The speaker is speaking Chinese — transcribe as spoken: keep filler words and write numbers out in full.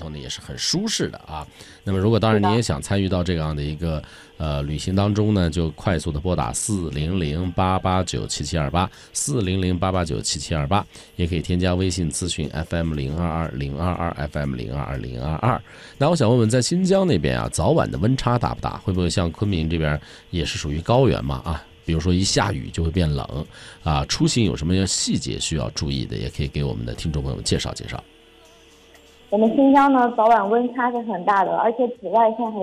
后呢也是很舒适的啊。那么如果当然你也想参与到这样的一个呃旅行当中呢，就快速的拨打四零零八八九七七二八四零零八八九七七二八，也可以添加微信咨询 F M 零二二零二二 F M 零二二零二二。那我想问问，在新疆那边啊，早晚的温差大不大？会不会像昆明这边也是属于高原嘛啊？比如说一下雨就会变冷啊，出行有什么细节需要注意的，也可以给我们的听众朋友们介绍介绍。 我们新疆呢，早晚温差是很大的，而且紫外线还